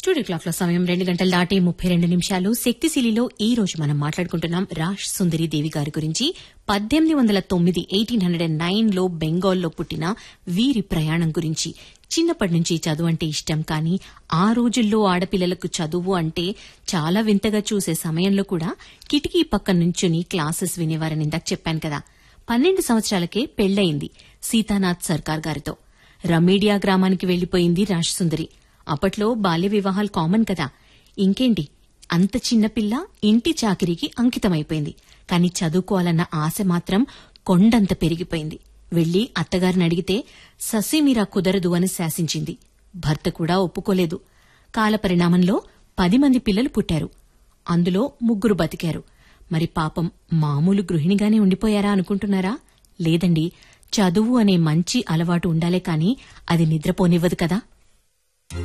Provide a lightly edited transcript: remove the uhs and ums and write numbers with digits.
Studio clock లో సమయం 2:32 శక్తిశీలిలో ఈ రోజు మనం మాట్లాడుకుంటున్నాం రాజ్ సుందరి దేవి గారి గురించి. 1809 బెంగాల్లో పుట్టిన వీరి ప్రయాణం గురించి. చిన్నప్పటి నుంచి చదువు అంటే ఇష్టం, కానీ ఆ రోజుల్లో ఆడపిల్లలకు చదువు అంటే చాలా వింతగా చూసే సమయంలో కూడా కిటికీ పక్క నుంచుని క్లాసెస్ వినేవారని ఇందాక చెప్పాను కదా. 12 సంవత్సరాలకే పెళ్లయింది సీతానాథ్ సర్కార్ గారితో. రమీడియా గ్రామానికి వెళ్లిపోయింది రాజ్ సుందరి. అప్పట్లో బాల్య వివాహాలు కామన్ కదా. ఇంకేంటి, అంత చిన్నపిల్ల ఇంటి చాకిరీకి అంకితమైపోయింది. కాని చదువుకోవాలన్న ఆశ మాత్రం కొండంత పెరిగిపోయింది. వెళ్లి అత్తగారిని అడిగితే ససీమీరా కుదరదు అని శాసించింది. భర్త కూడా ఒప్పుకోలేదు. కాలపరిణామంలో 10 మంది పిల్లలు పుట్టారు. అందులో 3 బతికారు. మరి పాపం మామూలు గృహిణిగానే ఉండిపోయారా అనుకుంటున్నారా? లేదండి, చదువు అనే మంచి అలవాటు ఉండాలే కాని అది నిద్రపోనివ్వదు కదా.